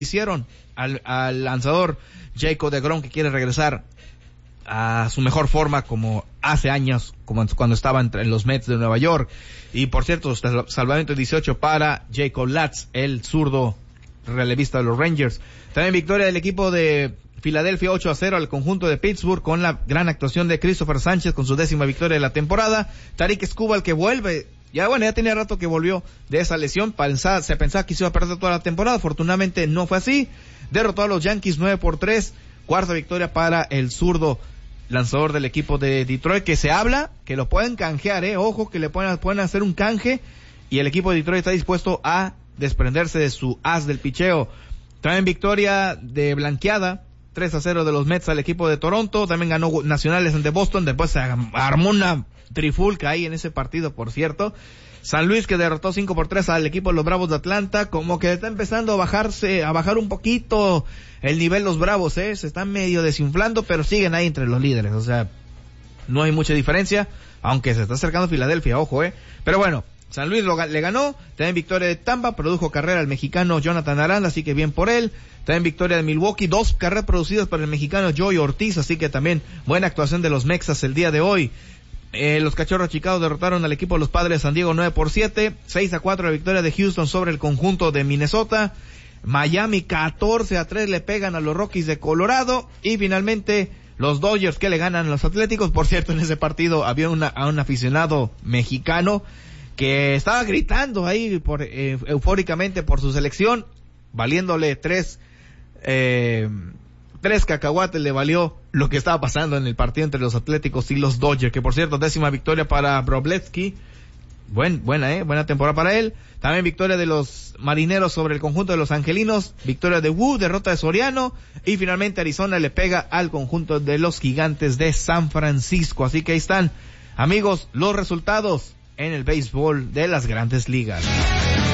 hicieron al lanzador Jacob deGrom, que quiere regresar a su mejor forma como hace años, como cuando estaba en los Mets de Nueva York. Y por cierto, salvamento 18 para Jacob Latz, el zurdo relevista de los Rangers. También victoria del equipo de Filadelfia 8-0 al conjunto de Pittsburgh, con la gran actuación de Christopher Sánchez con su 10ª victoria de la temporada. Tarik Skubal, que vuelve, ya tenía rato que volvió de esa lesión, se pensaba que se iba a perder toda la temporada, afortunadamente no fue así. Derrotó a los Yankees 9-3, cuarta victoria para el zurdo lanzador del equipo de Detroit, que se habla que lo pueden canjear, ojo, que le pueden hacer un canje, y el equipo de Detroit está dispuesto a desprenderse de su as del picheo. También victoria de blanqueada 3-0 de los Mets al equipo de Toronto. También ganó Nacionales ante Boston, después se armó una trifulca ahí en ese partido, por cierto. San Luis, que derrotó 5-3 al equipo de los Bravos de Atlanta, como que está empezando a bajar un poquito el nivel los Bravos, se están medio desinflando, pero siguen ahí entre los líderes, o sea, no hay mucha diferencia, aunque se está acercando Filadelfia, ojo, pero bueno, San Luis le ganó. También victoria de Tampa, produjo carrera el mexicano Jonathan Aranda, así que bien por él. También victoria de Milwaukee, 2 carreras producidas por el mexicano Joey Ortiz, así que también buena actuación de los Mexas el día de hoy. Los Cachorros de Chicago derrotaron al equipo de los Padres de San Diego 9-7, 6-4 la victoria de Houston sobre el conjunto de Minnesota. Miami 14-3 le pegan a los Rockies de Colorado, y finalmente los Dodgers, que le ganan a los Atléticos. Por cierto, en ese partido había un aficionado mexicano que estaba gritando ahí eufóricamente por su selección, valiéndole tres cacahuates le valió lo que estaba pasando en el partido entre los Atléticos y los Dodgers, que por cierto, 10ª victoria para Wroblewski. Buena temporada para él. También victoria de los Marineros sobre el conjunto de los Angelinos, victoria de Wu, derrota de Soriano, y finalmente Arizona le pega al conjunto de los Gigantes de San Francisco. Así que ahí están, amigos, los resultados en el béisbol de las Grandes Ligas.